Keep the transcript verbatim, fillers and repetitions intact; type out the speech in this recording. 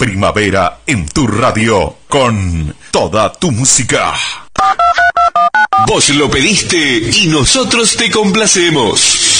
Primavera en tu radio, con toda tu música. Vos lo pediste y nosotros te complacemos.